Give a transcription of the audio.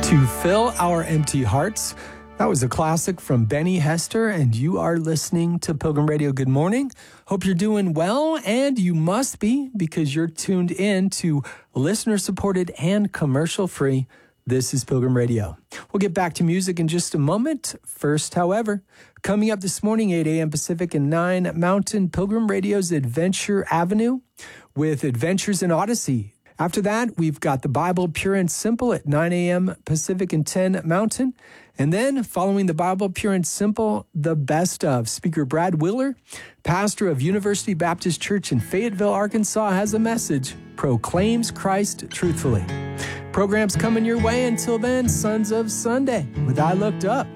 To Fill Our Empty Hearts. That was a classic from Benny Hester, and you are listening to Pilgrim Radio. Good morning. Hope you're doing well, and you must be because you're tuned in to listener-supported and commercial-free. This is Pilgrim Radio. We'll get back to music in just a moment. First, however, coming up this morning, 8 a.m. Pacific and 9 Mountain, Pilgrim Radio's Adventure Avenue with Adventures in Odyssey. After that, we've got the Bible Pure and Simple at 9 a.m. Pacific and 10 Mountain. And then, following the Bible Pure and Simple, the best of. Speaker Brad Willer, pastor of University Baptist Church in Fayetteville, Arkansas, has a message, proclaims Christ truthfully. Programs coming your way. Until then, Sons of Sunday with I Looked Up.